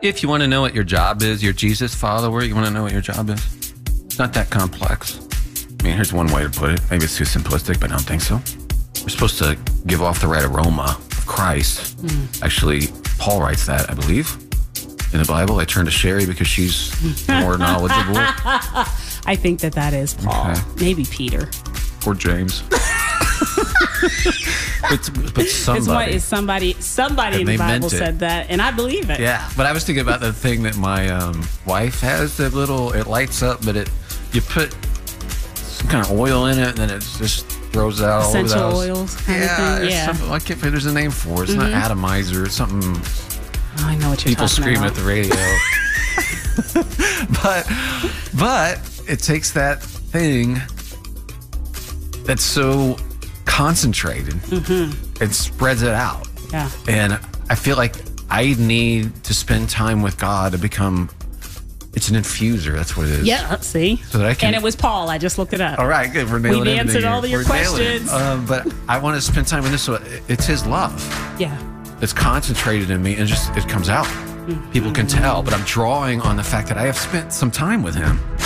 If you want to know what your job is, you're Jesus follower, you want to know what your job is? It's not that complex. I mean, here's one way to put it. Maybe it's too simplistic, but I don't think so. We're supposed to give off the right aroma of Christ. Actually, Paul writes that, I believe, in the Bible. I turn to Sherry because she's more knowledgeable. I think that is Paul. Okay. Maybe Peter. Or James. but somebody. It's somebody in the Bible said that, and I believe it. Yeah, but I was thinking about the thing that my wife has, that little, it lights up, but you put some kind of oil in it, and then it just throws out essential all of those. oils kind of thing. Yeah. I can't think there's a name for it. It's not atomizer. It's something. Oh, I know what you're people talking scream about. at the radio. but it takes that thing that's so concentrated and spreads it out. Yeah. And I feel like I need to spend time with God to become, it's an infuser. That's what it is. Yeah, see? So that I can, and it was Paul. I just looked it up. all right, good. We're nailing We've everything answered all of here. your We're nailing it. questions. But I want to spend time with this. So it's his love. Yeah. It's concentrated in me and just, it comes out. People can tell, but I'm drawing on the fact that I have spent some time with him.